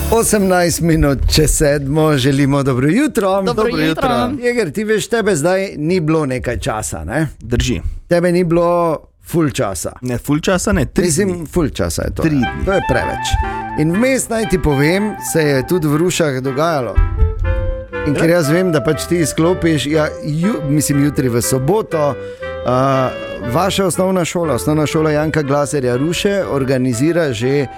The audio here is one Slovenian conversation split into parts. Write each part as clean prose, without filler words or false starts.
18 minut čez 7, želimo dobro jutro. Dobro jutro. Jeger, ti veš, tebe zdaj ni bilo nekaj časa, ne? Drži. Tebe ni bilo full časa. Ne full časa, ne 3 dni. Mislim, full časa je to. 3 dni. To je preveč. In vmes, naj ti povem, se je tudi v Rušah dogajalo. In ker jaz vem, da pač ti izklopiš, jutri v soboto, vaša osnovna šola Janka Glazerja Ruše, organizira že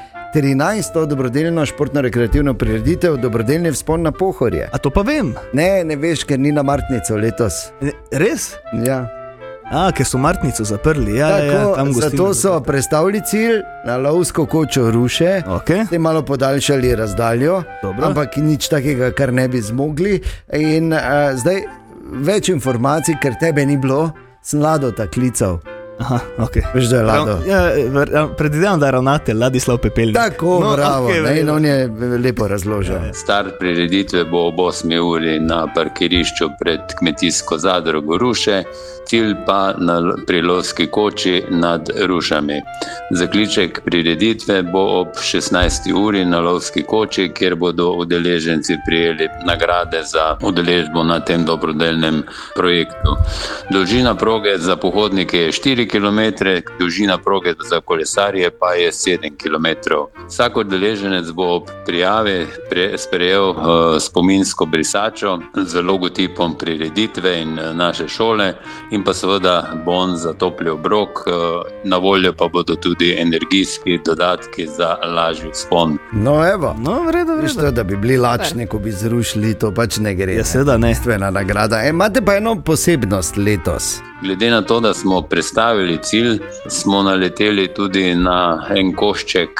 13. dobrodelno športno-rekreativno prireditev Dobrodelni vzpon na Pohorje. A to pa vem. Ne veš, ker ni na Martnico letos. Res? Ja. Ker so Martnico zaprli. Tam zato so prestavili cilj na lovsko kočo Ruše, okay. Malo podaljšali razdaljo. Dobro. Ampak nič takega, kar ne bi zmogli. In zdaj več informacij, ker tebe ni bilo, sem Ladota klical. Aha, ok. Veš, da je Lado. Predvidevam, da je ravnatelj Ladislav Pepelnik. Tako, bravo. In on je lepo razložil. Start prireditve bo ob 8 uri na parkirišču pred kmetijsko zadrugo Ruše, cilj pa pri lovski koči nad Rušami. Zaključek prireditve bo ob 16 uri na lovski koči, kjer bodo udeleženci prijeli nagrade za udeležbo na tem dobrodelnem projektu. Dolžina proge za pohodnike je 4 km, dolžina proge za kolesarje pa je 7 km. Vsak udeleženec bo ob prijavi sprejel spominsko brisačo z logotipom prireditve in naše šole in pa seveda bon za topli obrok, na voljo pa bodo tudi energijski dodatki za lažji vzpon. No evo, vredo. Veš to, da bi bili lačni, ko bi zrušili, to pač ne gre. Ja, seveda ne. Stvena nagrada. Imate pa eno posebnost letos. Glede na to, da smo predstavili cilj, smo naleteli tudi na en košček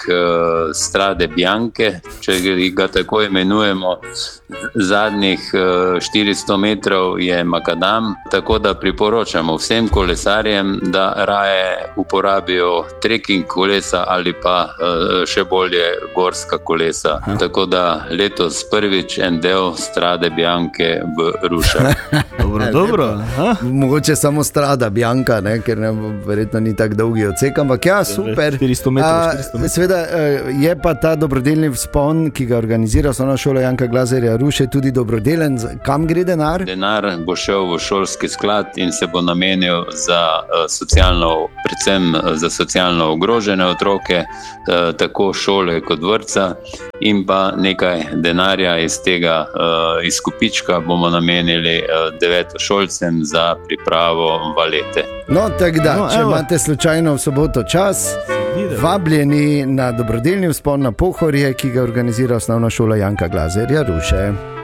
Strade Bianche, če ga tako imenujemo. Zadnjih 400 metrov je makadam, tako da priporočamo vsem kolesarjem, da raje uporabijo trekking kolesa ali pa še bolje gorska kolesa. Tako da letos prvič en del Strade Bianche v Rušah. Dobro. Mogoče samo Strada Bianca, ne, ker verjetno ni tako dolgi odsek, ampak ja, super. 400 metrov. Seveda je pa ta dobrodelni vzpon, ki ga organizira osnovna šola Janka Glazerja Ruše, tudi dobrodelen. Kam gre denar? Denar bo šel v šolski sklad in se bo namenil predvsem za socialno ogrožene otroke, tako šole kot vrtca, in pa nekaj denarja iz tega izkupička bomo namenili 9-šolcem za pripravo valete. No, tako da, če imate slučajno v soboto čas, vabljeni na dobrodelni vzpon na Pohorje, ki ga organizira osnovna šola Janka Glazerja Ruše.